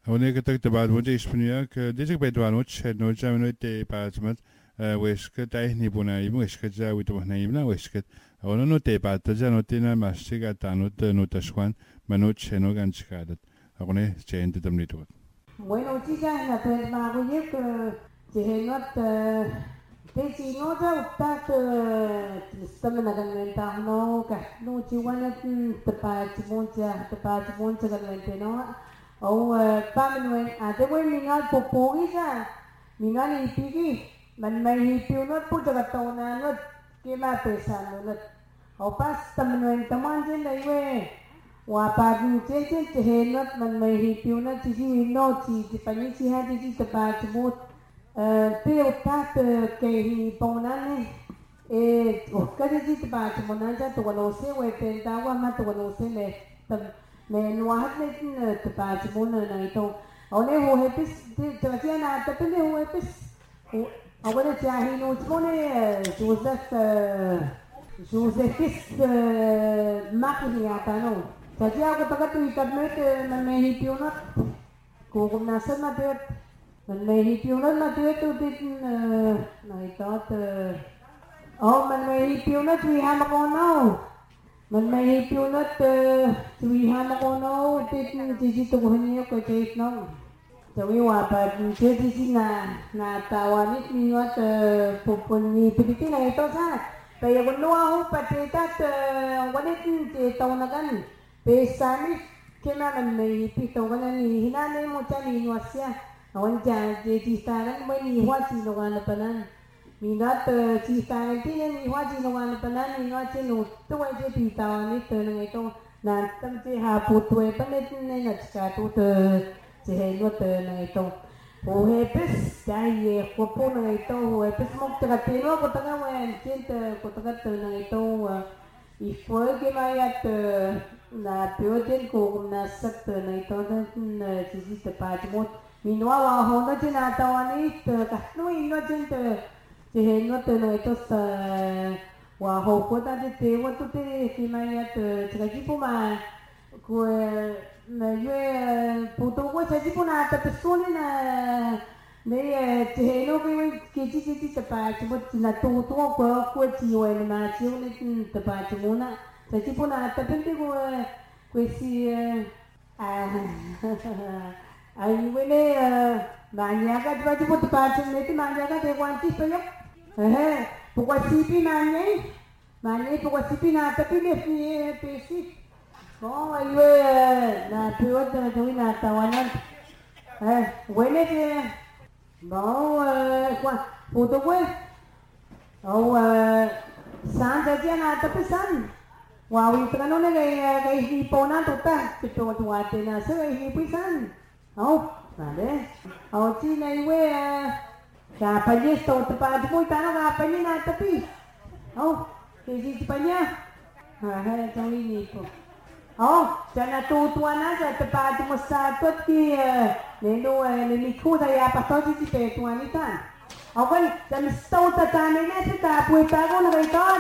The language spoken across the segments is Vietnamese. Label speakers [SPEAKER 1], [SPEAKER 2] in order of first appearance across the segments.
[SPEAKER 1] هونيك تبعت وجه إسبانيا ديجك بيدوانوش نوجا منو تي بعتمد ويشك تايهني بنايم ويشك جاوي تبهنايمنا ويشك هونا نو تي بعت تجا نو تينا ماشيكا تانو نو تشوان منو تشينو ganchkadat هوني تشين تدمنيتو.
[SPEAKER 2] Bueno, chica, la permagoye que jehenot te chinoja utak stamina ganventa no ka no chiwana tepat moncha ganvente no au paminwen ate wen mingal popogi sa mingal ipigi man mai hipiunot puja katona not kila pesano not au pas taminwen taman jen daiwe Wapagin chechen chehenot man may hipiuna chihi no chi pani chiha chi tapat mut te utat ke hi ponane okare chi tapat monanja to walose we tenta wa ma to walose le me nuahat le tapat mon na ito one ho hepis te na tapele ho hepis awale chahi no chone Joseph Makiniata no Jadi aku takat tu ikat mereka menmehipiunat, kukum nasab na tiat, menmehipiunat na tiat tu dit na ikat, oh menmehipiunat tuihan ako no, menmehipiunat tuihan ako no, dit jiji tu kuhanya ko cait no, jadi wapat jiji na tawanit niat pupun ni piti na ito sa, kaya kuno ako patitat wanit tau na kan. Pesami kena menai pitau kana ni hinane mo chani nuasya awan ja je cistaran mai ni hwa chi no kana panan minat cistaran ti ni hwa chi no kana panan ni no che no to ai je pitau ni te ngai to na tam che ha putwe panet ne na ska to te che he no te ngai to ho he pes dai ye ko po ngai to ho he pes mo ta te no ko ta wen chente ko ta te ngai to I foi que mai at na pioten ko na sat na ito na sisi tepat mo minwa wa honda jina tawani ka no ino jente jeheno te na ito sa wa ho ko ta te wa tu te ki mai at chagi po ma ko na ye puto ko chagi po na ta pesone na ne jeheno ki chi tepat mo na tu ko chi wa na chi ne tepat mo na Jadi pun ada penting gue si ayu ini banyak kan baju pun terbaca itu banyak kan dewanti peluk pokok sipi nanya pokok sipi na tapi ni pesi oh ayu na tuat na tuin na tawanan gue ni mau kuat foto gue oh san saja na tapi san Wow, itu kan orang kaya hiponan tu tak, kita tu ada nasi hipisan. Oh, ada. Oh, cina iwe siapa je tahu tempat tu tanah apa ni nak tepi. Oh, kesi cepatnya. Macam ini tu. Oh, jangan tu tuan aja tempat tu satu ki ni ku saya apa tahu si tuan ni kan. Oh kan, jangan tahu tanah ni tu tak boleh tahu nak itu.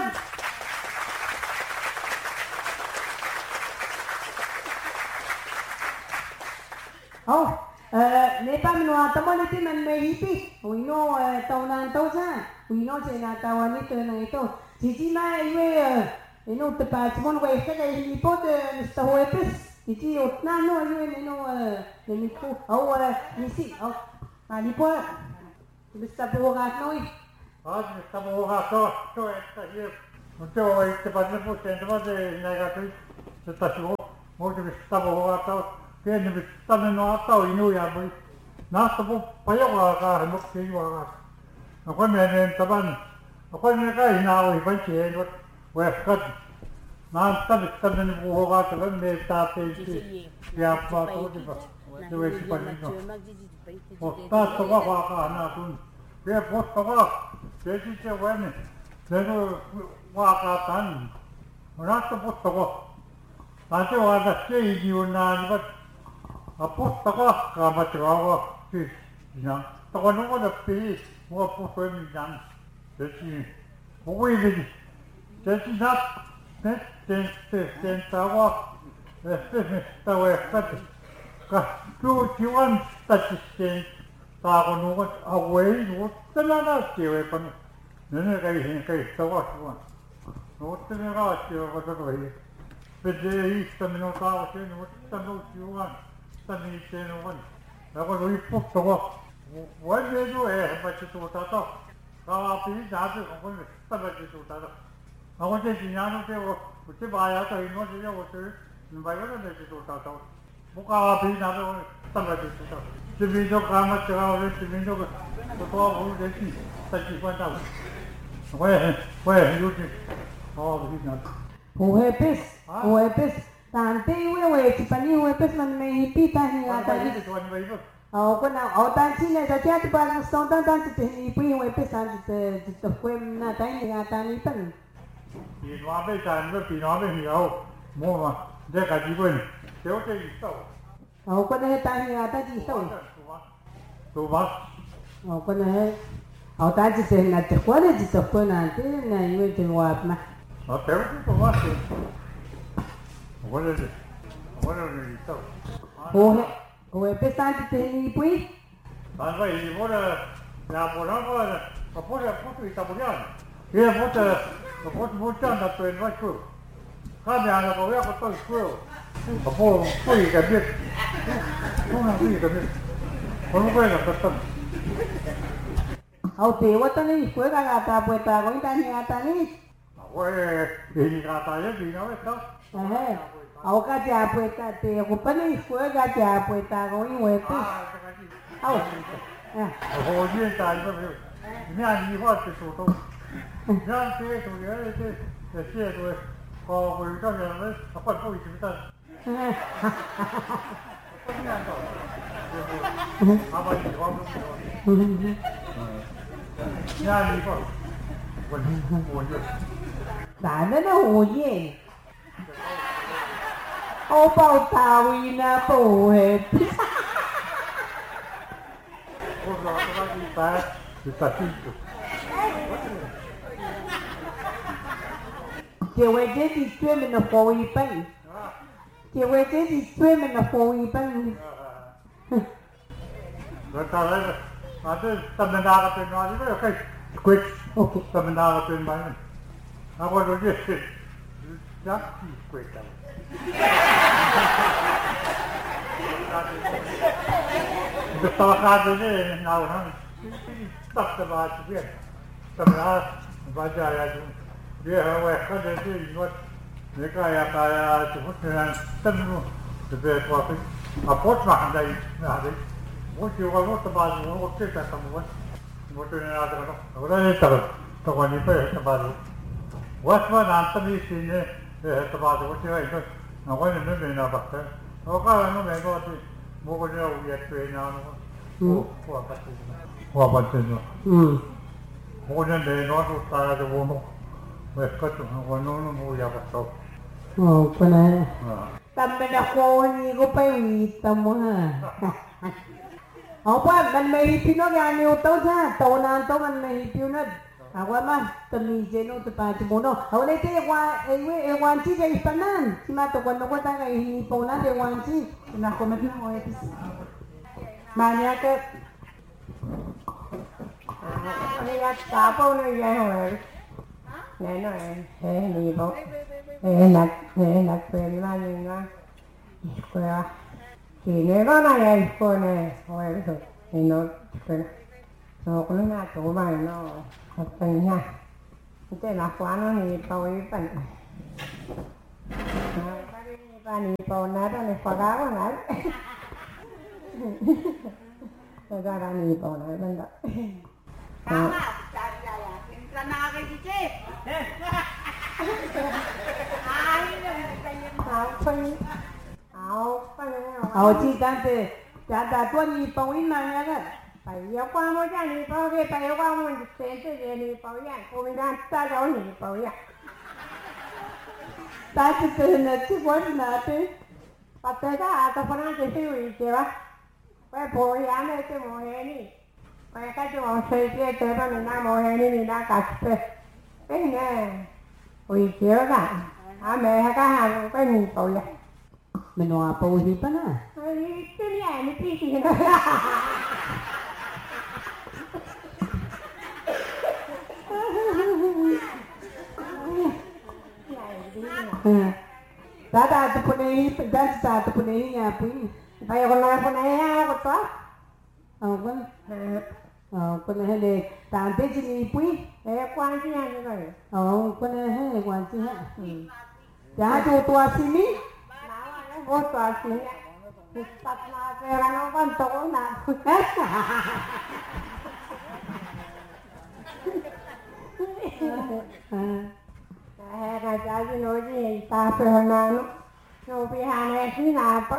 [SPEAKER 2] Oh, nepa minua teman itu menmehipi, wino tahunan tahu sah, wino cina tahuan itu na itu. Cici mah iwe, ino tepat cuma gue sekarang hipot tahu epis, cici utna no iwe ino nemiku, oh nisi, oh, hipot, bisa buat noi.
[SPEAKER 3] bisa buat to itu ye, untuk itu pada musim itu pada naga tu, tetapi mau bisa buat to. Kaya bisa na atau inu ya boy. Nasa po payok ka hamok kiwa ka. Ako men taban. Ako men ka inawi pa siya what weskat. Nasa bisa na buho ka taban me tate si. Ya pa to di ba. Dewe si panino. Posta to ka na tun. Kaya posta ka. Kaya siya wen. Pero wa ka tan. Nasa posta ko. Ate wa da siya idiuna ni ba Apos taka kamatawa si na taka no na pi mo po so mi dan si buwi ni si na ten tawa tawa kat Tujuan statistik takonut away nuottelana tiwepan. Nene kai tawaswan. Nuottelana tiwepan. Pede istamino tawasen nuottanu tiwan. Tani tenuwan. Ako luipuktawa. Wajé jo bachitu tata. Kapi jadu ko tabachitu tata. Ako te jinano te uche baya ta ino je uche baya na te tata. Muka api jadu tabachitu tata. Cibindo kama chao cibindo ko ko desi tachi panta. Weh yuti. Oh bijna.
[SPEAKER 2] Huepes. Tante wewe tipani huepes man mehipita hinga tani. Ko na tan chile da chat pa sto tan ni pui huepes tan te fue na tani hinga tani tan.
[SPEAKER 3] Ni no be tan be pi no be hiao. Mo ma de ka ji buen. Teo te isto.
[SPEAKER 2] Ko na tan hinga ta ji sto.
[SPEAKER 3] Tu vas.
[SPEAKER 2] Ko na ta ji te na te kwa de ji te fue na te na yue te wa ma.
[SPEAKER 3] Teo tu vas. What is it? What are you so?
[SPEAKER 2] Huepes tan te ni pui.
[SPEAKER 3] Tan vai ni bora la bora a putu italiano. Ye putu na to en vachu. Kada na ko ya ko to sku. Apo pui ka bit. Una pui ka bit. Kono ko na to.
[SPEAKER 2] Au te wata ni fue ka ta pueta ko tan ni ata ni.
[SPEAKER 3] Oye, ni ka ta ye ni no esto.
[SPEAKER 2] Au ka ja pueta te ko pani fue ka ja pueta ko ni huepes. Au.
[SPEAKER 3] O ye ta yo. Ni ani ho te to. Ya te to ye te se to ko ko ka ya le a pa pui ti ta. Aba ni ho mo. Ya ni ho. Wo ye.
[SPEAKER 2] Đã nó hồ gì? Ô bao tàu na bù hết.
[SPEAKER 3] Ô rồi nó đi ta tin.
[SPEAKER 2] Chiều về chế thì chuyên mình là phổ y bánh. Chiều về chế thì chuyên mình là phổ y bánh.
[SPEAKER 3] Rồi ta lấy tâm mình đa cái nói chứ cái quick. Tâm mình đa cái nói. Nó có đôi gì? Chắc gì quick đâu. Cái tao ra cái nào nó tắt cái ba chữ biết. Tâm ra ba giờ ya chúng. Dia hawa kada tu ingat mereka ya kaya cuma dengan temu sebab apa apot mah dari ada. Mungkin kalau tempat itu kita temukan. Mungkin ada kan. Orang ini tahu ni pun tempat. Wasma nanti ni sini tempat itu kita itu. Nampak ni memang nampak. Orang ni memang tu mungkin dia ujian pernah. Apa tu? Mungkin dia nak utara tu bono. Mereka tu orang mau ya betul.
[SPEAKER 2] Oh, pernah. Tapi dah kau ni kau pergi tamu ha. Apa? Man may hipino kaya ni utaw sa. Tawanan to man may hipino. Awa man. Tami jeno to pa timono. Awa ito ewanchi kaya ipanan. Si mato kung ano ko tayo kaya hinipaw na ewanchi. Nakomet na ko ito. Manya ka. Ano yan? Tapaw na yan. Nè nó đi bộ đặt về đi bao nhiêu đó quay thì nếu có này cô này quay được thì nó nó nga chỗ bài nó học tình nha cái là quá nó thì tôi bệnh ba đi bộ nát nó này phá đá quá nát rồi ra ra đi bộ này bên đó Chị ta tuân nhị bầu in mà nha phải yêu qua mỗi gia nhị bầu cái phải yêu qua mỗi tên tự nhiên nhị bầu nha cô mình đang ta giấu nhị bầu nha ta chỉ từ là chỉ muốn là thế bắt tay ta ta phải làm cái gì vậy ba phải bồi ăn này cái mồi này phải cái chỗ xây cái chỗ đó mình đang mồi này mình đang cắt cái này ôi chiếu cả mẹ cái hàng cái nhị bầu nha mình hòa bầu gì đó nè ที่สินะDada tu punehi, dada tu punehi ngapain? Bayar kono punehi aku tu. Kono hele tante sini pui.
[SPEAKER 3] Kuan sih aja kan.
[SPEAKER 2] Kono hele kuan sih. Jangan tu tua sini.
[SPEAKER 3] Oh tua sini. Start na pera no kan toko na. Raja ji noji ta pera no pihana sini apa?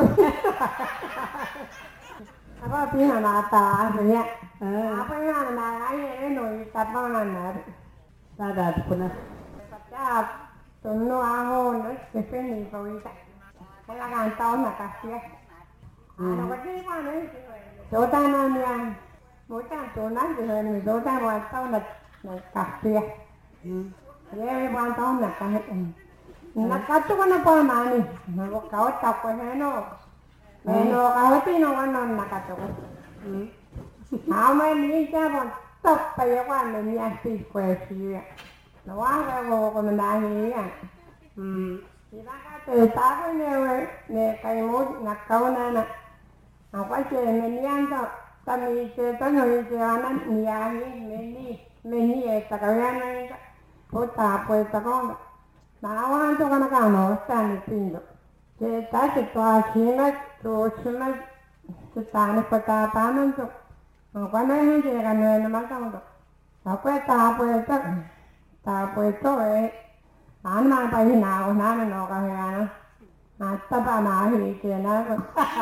[SPEAKER 3] Apa pihana ta ya? Apa yang mana ini noji apa mana?
[SPEAKER 2] Dada tu punehi.
[SPEAKER 3] Setiap tunu ahon sepeni pawita. Kalau kan tahu nak kasih. Ano kasi pa no? Jota na niya. Mucha jona ni jota wa tahu nak kasih. Ye wa tahu nak kasih. Nak katu kan apa mani? Nak kau tak kau heno. Heno kau ti no kan nak katu. Hao ni siapa? Tak payah kan ni asih kuasi. Nawang kau kau mendahi ya. Kita kata tahu ni kayu mud nak kau nana. Apa sih menian tu? Kami cerita ni jangan niahi meni tak kau yang ni. Kota apa tak kau? Nawan tu kan kau stand pindu. Cerita cerita sini tu cuma cerita ni kota taman tu. Kau ni jangan ni macam tu. Apa tak tu Anak bayi nak nak kau yang tapi nak hidup nak.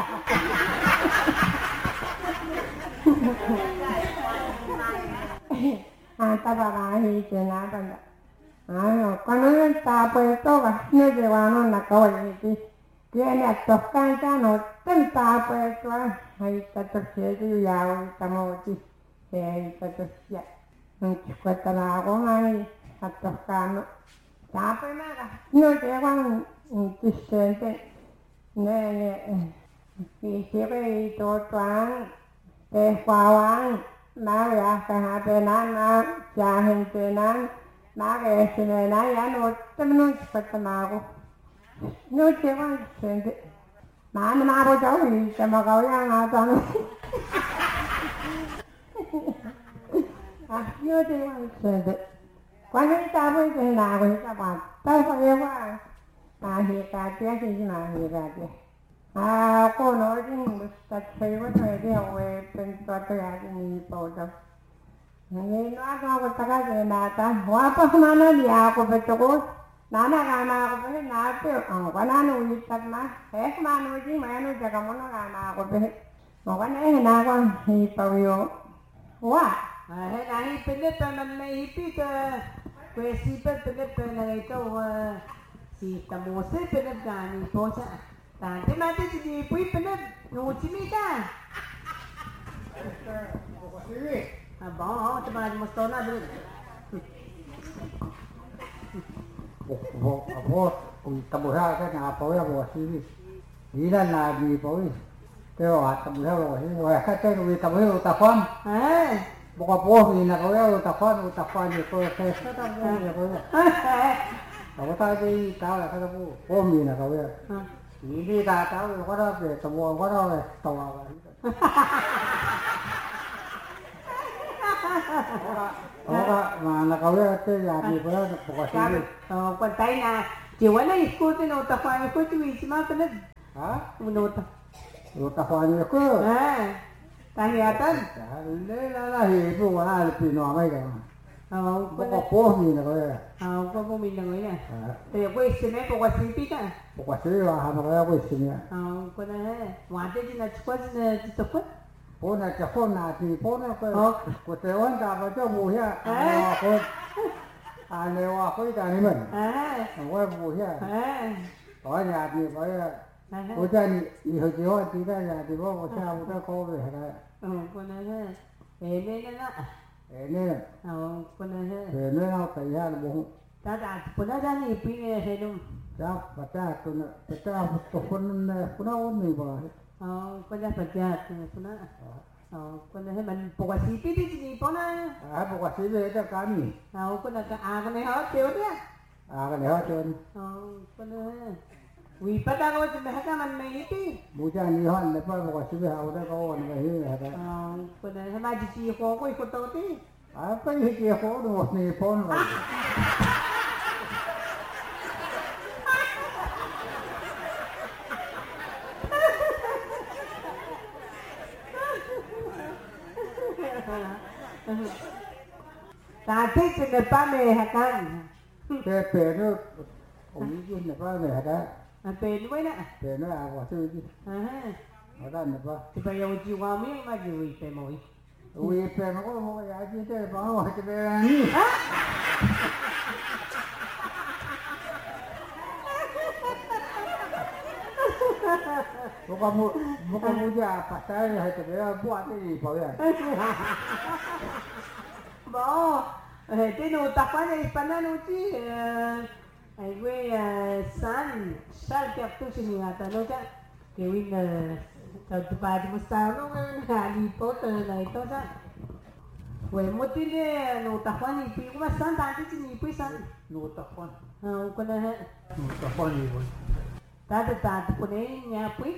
[SPEAKER 3] Tapi nak hidup nak benda. Kalau tapi tu ni jawano nak kau ini. Dia ni tohkan jangan tapi tu hidup terjadi yang kamu tu hidup terjadi. Cukup terlalu ramai tohkan. Tapi mana? Ni jangan disente. Ni siapa itu tuan? Kawan, mana kah benar? Jangan benar. Mana sini ya? No, temen cepat aku. Ni jangan disente. Mana baru jauh ni? Sama kau yang ada. Ni jangan disente. Quan hệ ta với cái nào với các bạn, ta phải qua hiện tại cái gì mà hiện tại cô nói chứ thật sự với thời điều về bên tòa tôi là cái gì bảo đâu, nghe nói có cái gì là ta hóa pas mana dia aku betul, nana kana aku betul napa, quan hệ nuôi thật mà, mà nuôi chứ mà nuôi chắc không nó kana aku betul, mà quan hệ nào quan hệ bảo yo, wah.
[SPEAKER 2] Hari Philip mengenai itu kuasi Philip mengenai itu si tamusi Philip gani posa. Tadi mati si pui Philip nuci mita. Abang, tempat mustona dulu.
[SPEAKER 3] Abang, tamuha kan apa ya kuasi? Ina nabi pui. Kau tamuha kuasi. Wah, kata nuwi tamuha utafan. Bukan poh ni nak kau ya utafan ni kau kesa tak ni kau ya. Kau tak jadi tahu lah kata poh ni nak kau ya. Ini tak tahu kau dah be semua kau dah tahu apa. Orang mana kau ya tu jadi kau bukan sini.
[SPEAKER 2] Kau tahu na, jiwa na ikut ni utafan ikut tu isma tu menurut.
[SPEAKER 3] Utafan ni kau.
[SPEAKER 2] Tangiatan.
[SPEAKER 3] Lah ibu mana lebih normal kan. Bukan poh ni nak kau ya.
[SPEAKER 2] Kau pun minang ni. Tapi kau isme bukan sipi kan.
[SPEAKER 3] Bukan sih lah, hanya kau isme.
[SPEAKER 2] Kau dah, wajar je nak cepat nak cepat.
[SPEAKER 3] Poh nak cepat nak si poh nak kau tewan tak baca buaya. Kau ane wah kau ikan ni mana? Kau buaya. Kau ni ada ni kau ya. Kau jadi hujung tidak jadi kau macam udah kau berada.
[SPEAKER 2] Kau dah, ini nak.
[SPEAKER 3] Ini.
[SPEAKER 2] Kau dah.
[SPEAKER 3] Ini nak kaya boh.
[SPEAKER 2] Dah, pun dah ni pilih helum.
[SPEAKER 3] Dah, baca tu pun pun ni bah.
[SPEAKER 2] Kau pada puna. Kuna he man pokasipi di sini pona.
[SPEAKER 3] Bukan sih itu kami.
[SPEAKER 2] Kuna ka agane ha teo dia.
[SPEAKER 3] Kan ya tuan.
[SPEAKER 2] Kuna wi pada ko tu mahaka man mai ti.
[SPEAKER 3] Bukan ni han lepas bukan sih ada kawan lagi ada.
[SPEAKER 2] Kuna he ma ji ko ko to ti.
[SPEAKER 3] Apa ini dia kau tu ni pon lagi.
[SPEAKER 2] Tapi kenapa mehakan?
[SPEAKER 3] Pepe tu, orang itu apa ada?
[SPEAKER 2] Pepe ni nak?
[SPEAKER 3] Pepe ni apa tu? Ada apa?
[SPEAKER 2] Tiba yang jiwa ni macam wih pemoi.
[SPEAKER 3] Wih pemoi mau ya jadi bawa ke ni. Bukan muda pasal itu dia buat ni boleh.
[SPEAKER 2] Bo, thế nụ tập quá này phần nó chi, ai quê san kẹp tôi xin nghỉ ta nó chắc kiểu in tàu tụi bà thì một sao nó Harry Potter này tôi chắc, quê một tí này nụ tập quá này bị cũng san ta chứ xin nghỉ quý san,
[SPEAKER 3] Nụ tập quan.
[SPEAKER 2] Con này hết,
[SPEAKER 3] Nụ tập quan gì vậy?
[SPEAKER 2] ta con này nhà quý,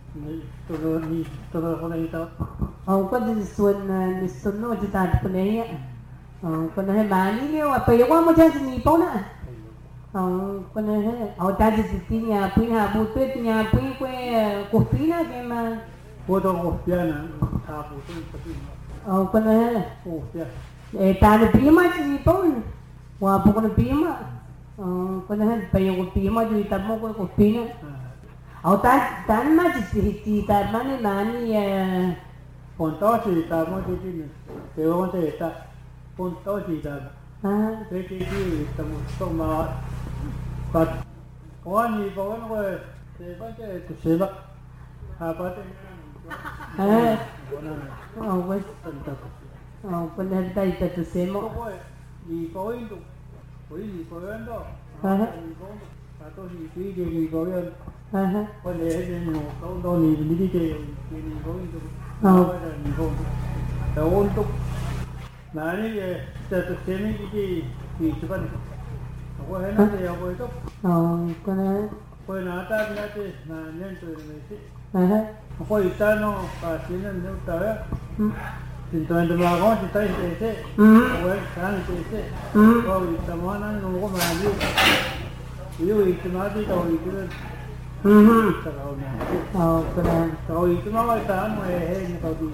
[SPEAKER 3] tôi con này tao.
[SPEAKER 2] Con đi xuân nó chỉ ta con này. Con này bà đi nhiều à, phải quá một chân gì tốt nữa. Con này ta chỉ nhà quý hà bút tuyết nhà quý quê cuộc phí nữa cái mà.
[SPEAKER 3] Cô tôi cuộc phí nè, ta bút tuyết
[SPEAKER 2] Con này
[SPEAKER 3] cuộc
[SPEAKER 2] phí. Ta được phí mà gì tốt. Và bút con phí mà. Con này phải cuộc phí mà gì tập một cái cuộc phí nữa. Ta mà chỉ ta mà này
[SPEAKER 3] còn đó thì ta mới đi đi, nếu không thì ta còn đó thì ta thế thì ta muốn mà bắt có gì có người thì bắt cái sự bắt bắt
[SPEAKER 2] con này đây ta tự xem mà
[SPEAKER 3] gì có in được gì có in đó tôi thì gì có in con này thì nó đâu nhìn đi chơi gì có in được dah untuk nani je satu semi di cepat. Aku hendak dia apa itu?
[SPEAKER 2] Con này.
[SPEAKER 3] Kau nata nanti nanya tu mesti. Aku itano pasien ni utara. Tintuan dema kau cinta itu. Kau kan itu. Kau itu mana nunggu maju. Itu mati kau itu. Kau itu mau tahu ni kau tu.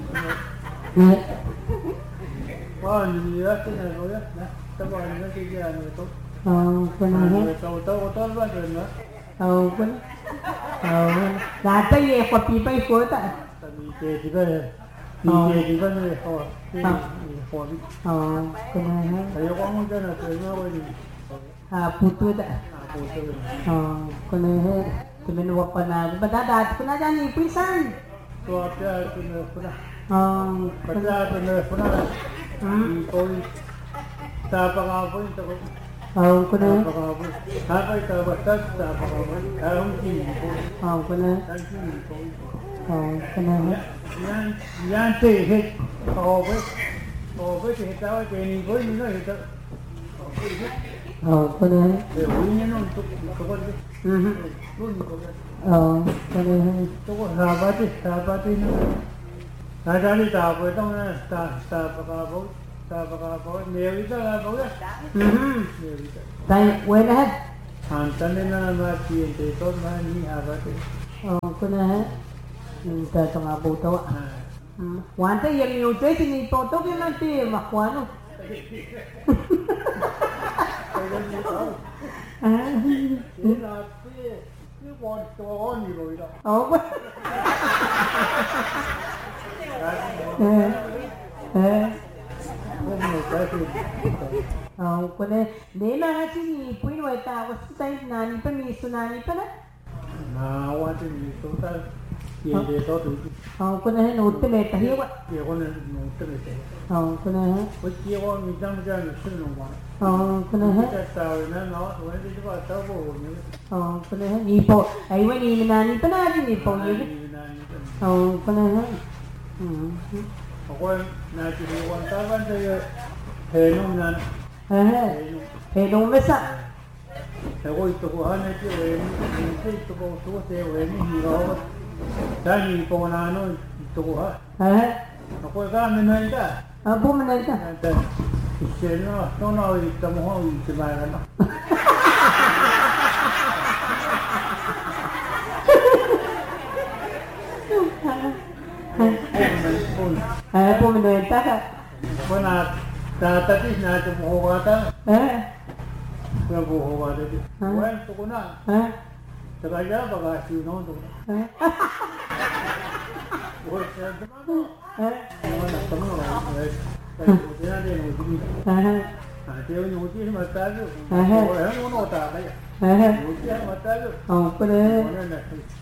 [SPEAKER 3] Wah, ni ya tu ni kau ya. Tapi ni kerja ni tu.
[SPEAKER 2] Con này.
[SPEAKER 3] Tahu baca ni.
[SPEAKER 2] Con. Là tới về qua pi bay cuối ta.
[SPEAKER 3] Tapi dia juga ni kau.
[SPEAKER 2] Con này.
[SPEAKER 3] Saya kamu jangan terima ni.
[SPEAKER 2] Putu ta.
[SPEAKER 3] Putu.
[SPEAKER 2] Con này. Thì mình học phần nào cũng đã đạt cũng đã ra nhiều quý sang.
[SPEAKER 3] Tôi đã tu ni pernah.
[SPEAKER 2] Pada
[SPEAKER 3] tu ni pernah. Kau tak apa itu.
[SPEAKER 2] Con này.
[SPEAKER 3] Apa itu betul tak apa. Kalau mungkin.
[SPEAKER 2] Con này. Con này.
[SPEAKER 3] Yang tu kau boleh tahu ni boleh ni itu.
[SPEAKER 2] Con này.
[SPEAKER 3] Ini untuk kau
[SPEAKER 2] Con này.
[SPEAKER 3] Tôi sahabat ini. Ada ni tak apa tu tak apa nhiều itu lah boleh.
[SPEAKER 2] Tại quên hết.
[SPEAKER 3] Hantar ni nama kian tu mana ni apa tu?
[SPEAKER 2] Con này. Ta tengah botol. Wan tu yang nhiều chơi thì ni botol cái nanti mặc quán luôn.
[SPEAKER 3] Cái con to gì rồi đó.
[SPEAKER 2] Con này nếu mà chỉ ni quên rồi ta có tay nani pa mi sunani pa na.
[SPEAKER 3] Mà qua thì chúng ta tiền để đó thì.
[SPEAKER 2] Con này nốt cái này ta hiểu ạ.
[SPEAKER 3] Tiền con này nốt cái này.
[SPEAKER 2] Con này.
[SPEAKER 3] Có tiền con mình đang ra được sinh long mà.
[SPEAKER 2] Con này hết.
[SPEAKER 3] Cái tàu nó rồi thì chúng ta tàu bộ nữa.
[SPEAKER 2] Con này hết. Ni po, ai vậy ni nani pa na ni po ni. cái này hết.
[SPEAKER 3] Ako na tinuwan taban sa henong na.
[SPEAKER 2] Henong mesa.
[SPEAKER 3] Ako ito ko hanay si ito ko suwa sa weni higaw. Dani po na ano ito ko ha. Ako kami na ita.
[SPEAKER 2] Apo man ita.
[SPEAKER 3] Iseno no no ito mo ho ito ba na.
[SPEAKER 2] Apo man ita.
[SPEAKER 3] Bona tatatis na ito mo kata. Kaya buho ka dito. Well, ito ko na. Saka kaya baka sino ito. Well, siya naman. Naman na tama na. Kaya buti na din. Ate yung nuti na matago. Kaya yung uno tayo. Nuti na matago.
[SPEAKER 2] Pwede.
[SPEAKER 3] Ano na.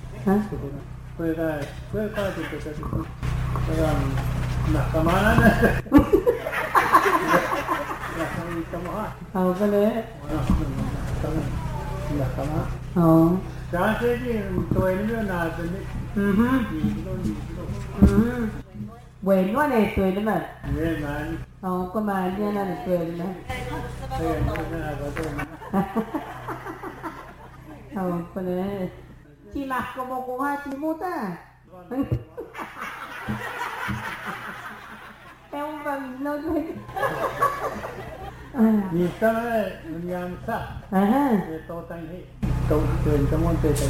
[SPEAKER 3] Pwede ka dito sa dito. Kaya nakamana na. Nakakita mo ha.
[SPEAKER 2] Pwede.
[SPEAKER 3] Nakama. Kasi ito ay nyo natin
[SPEAKER 2] Bueno, ito ay naman.
[SPEAKER 3] Yeah, man.
[SPEAKER 2] Kumain niya na ito ay naman.
[SPEAKER 3] Kaya na ba ito?
[SPEAKER 2] Pwede. Si Mas kumukuha, si Muta. Ewan ba, minod mo.
[SPEAKER 3] Bisa na yung sa. Ito tayong hit. Ito mo ito.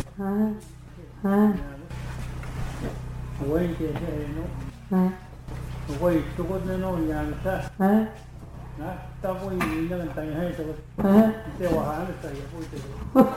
[SPEAKER 3] Uway kaya no. Uway tukod na no yung sa. Na tapo yung ilang tayong hit. Ito wahan sa iyo po ito.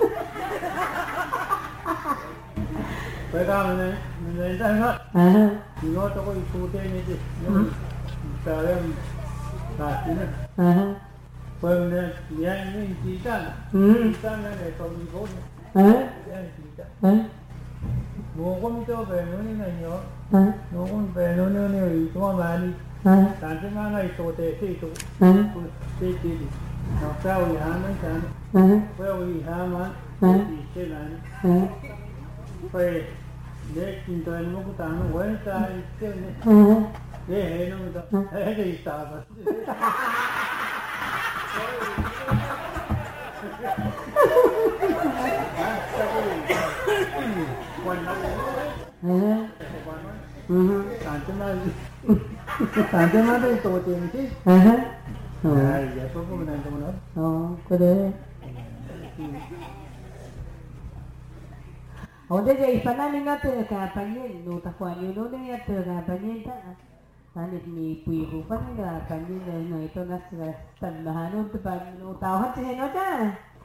[SPEAKER 3] Pwede kami na nilenda nga. Sinot ako isuti nito. Sayang kasi na. Pwede na yan yung kita. Kita na ito ang ikot. Yan kita. Mukong ito benon na nyo. Mukong benon na nyo ito ang mani. Tansi nga na isuti ito. Ito. Naksaw ihaman siya. Pwede ihaman. Ito lang. Pwede. Dek kintuan mo kutang wala sa ito. Hey, no, hey, stop. Tante na rin ito din si. Ay, yaso po na ito mo.
[SPEAKER 2] Pwede. Jadi ipanan natin ka panyin, no takwan yun no niya ka panyin ta. Sanit ni puyo pa nila panyin na ito na sa tanmahan no pa no tawhat siya no ta.